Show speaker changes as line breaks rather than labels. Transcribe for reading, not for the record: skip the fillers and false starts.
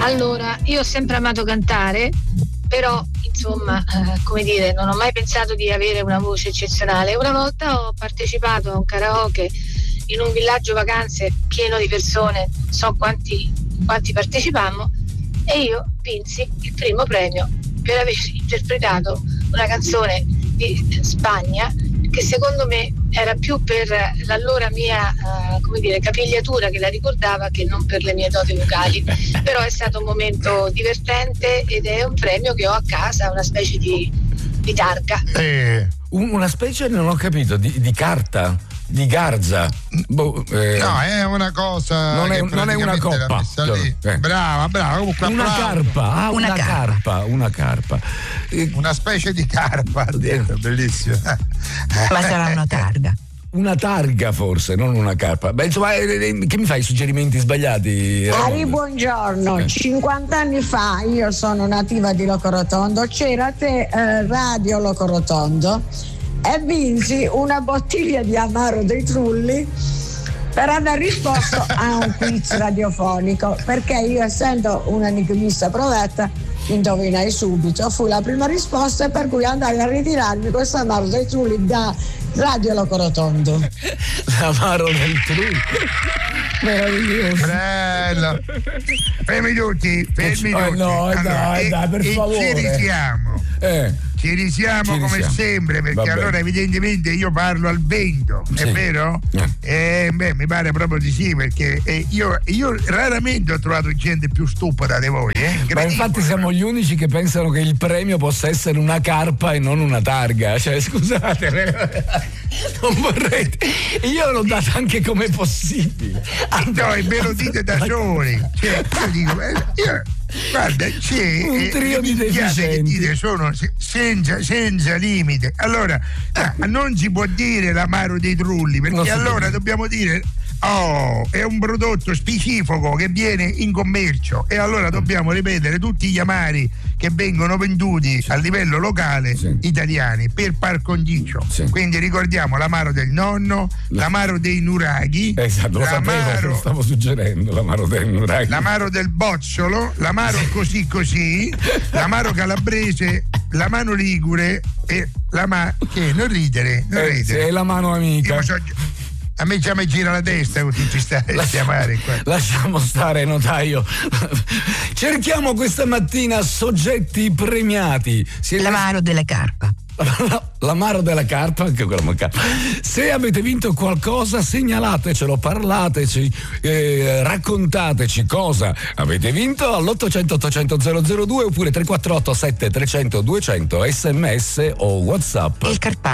Allora, io ho sempre amato cantare, però insomma, come dire, non ho mai pensato di avere una voce eccezionale. Una volta ho partecipato a un karaoke in un villaggio vacanze pieno di persone, so quanti partecipammo, e io vinsi il primo premio per aver interpretato una canzone di Spagna che secondo me era più per l'allora mia capigliatura che la ricordava che non per le mie doti vocali. Però è stato un momento divertente ed è un premio che ho a casa, una specie di targa.
Una specie, non ho capito, di carta? Di garza?
No, è una cosa.
Non è una coppa.
Brava. Comunque
una carpa. Una carpa.
Una specie di carpa. Bellissimo.
Ma sarà una targa.
Una targa forse, non una carpa. Beh, insomma, che mi fai suggerimenti sbagliati?
Ari, buongiorno. 50 anni fa, io sono nativa di Locorotondo, c'era Radio Locorotondo e vinsi una bottiglia di Amaro dei Trulli per aver risposto a un quiz radiofonico, perché io, essendo un'enigmista provetta, indovinai subito, fu la prima risposta, per cui andai a ritirarmi questo Amaro dei Trulli da Radio Locorotondo.
L'Amaro del Trulli, meraviglioso,
bello. Fermi tutti.
No, dai, per favore.
Ci risiamo come sempre, perché allora evidentemente io parlo al vento, è vero? Mi pare proprio di sì, perché io raramente ho trovato gente più stupida di voi.
Ma infatti siamo gli unici che pensano che il premio possa essere una carpa e non una targa. Cioè, scusate, non vorrei. Io l'ho data anche come possibile.
No, e ve lo dite da soli. Cioè, io dico, guarda, c'è
un trio di deficienti
che sono senza limite. Allora non si può dire l'Amaro dei Trulli, perché allora dobbiamo dire è un prodotto specifico che viene in commercio, e allora dobbiamo ripetere tutti gli amari che vengono venduti a livello locale italiani per par condicio. Quindi ricordiamo l'amaro del nonno, l'amaro dei nuraghi,
esatto, lo sapevo, lo stavo suggerendo, l'amaro del nuraghi,
l'amaro del bocciolo, l'amaro così, l'amaro calabrese, la mano ligure e che non ridere.
È la mano amica.
A me già mi gira la testa con tutti a chiamare qua.
Lasciamo stare, notaio. Cerchiamo questa mattina soggetti premiati.
L'amaro della carpa.
L'amaro della carpa, anche quello manca. Se avete vinto qualcosa, segnalatecelo, parlateci, raccontateci cosa avete vinto all'800 800 002 oppure 348 7300 200 SMS o WhatsApp.
Il carpa